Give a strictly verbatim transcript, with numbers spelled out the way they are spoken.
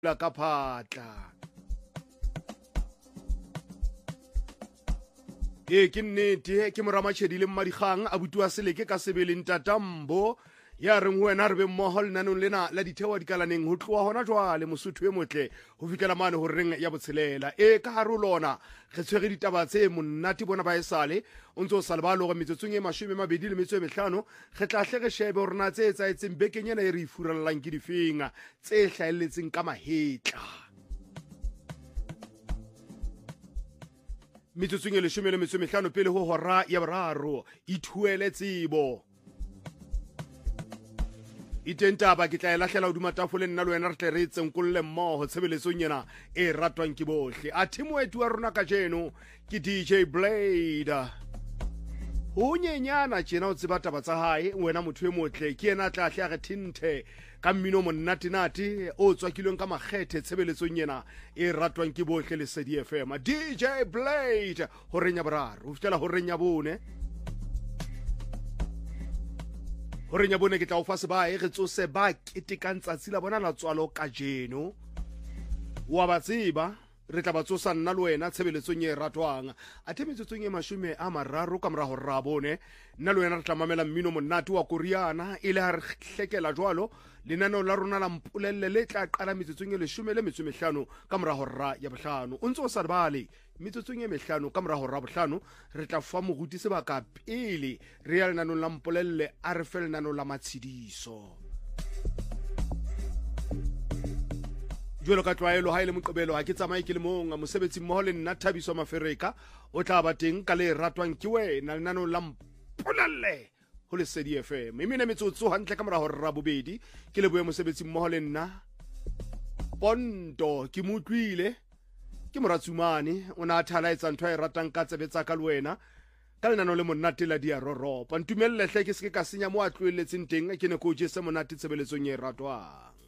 la ka phatla e ke nnete ke moramatšhedi le mmadikgang a butua seleke ka sebeleng tatambo ya reng wena re be mmogo lenanong lena la ditheo dikalaneng ho tloa hona jwale mosotho e motle ho fitlhela mane ho reng ya botshelela e ka hare lona re tshwere ditaba tse monate bona ba esale o ntse o sa lebale gore metsotsong e mashome mabedi le metso e mehlano re tla hle re shebe gore na tse etsaetseng bekenyana e re ifurellang ke difenga tse hlaelletseng ka mahetla metsotsong e leshome le metso e mehlano pele ho hora ya boraro ithuele tsebo iteng taba ke tla e lahlela hodima tafole nna le wena re tle re tsenkolle mmoho tshebeletsong yena e ratwang ke bohle a teamoetu wa rona ka jeno ke D J Blade ho nyenyana tjena o tseba taba tsa hae wena motho e motle ke yena tla hle a re thinthe ka mmino monnatenate o tswakilweng ka makgethe tshebeletsong yena e ratwang ke bohle le Lesedi F M D J Blade ho renya boraro ho fitela ho renya bone ho renya bone ke tla o fa sebae re tsose ba ketekang tsatsi la bona la tswalo ka jeno wa ba tseba re tla ba tsosa nna le wena tshebeletsong e ratwang a themetsotsong e mashome a mararo ka mora ho ra bone nna le wena re tla mamela mmino monate wa Koreana e le ha re hlekela jwalo lenaneo la rona la mpolelle le tla qala metsotsong e leshome le metso mehlano ka mora ho ra ya bohlano o ntse o sa lebale metsotsong e mehlano ka mora ho ra bohlano re tla fa moruti sebaka pele re ya lenaneo la mpolelle a re fe lenaneo la matshediso jwelo ka tlwaelo ha ile moqebelo ha ke tsamaye ke le mong a mosebetsi mmoho le nna Thabiso Mafereka o tla ba teng ka le ratwang ke wena lenaneo la mpolelle ho Lesedi F M e mene metsotso hantle ka mora ho ra bobedi ke le boe mosebetsi mmoho le nna Pondo ke mutlwile ke moratsumane o na thala etsa ntho e ratang ka tsebetsa ka le wena ka lenaneo le monate la dia roropa ntumelle hle ke se ke ka senya mo a tloeletseng teng ke ne ko jese monate tshebeletsong e ratwang